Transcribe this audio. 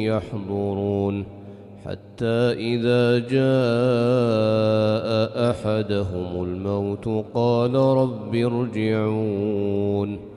يحضرون حتى إذا جاء أحدهم الموت قال رب ارجعون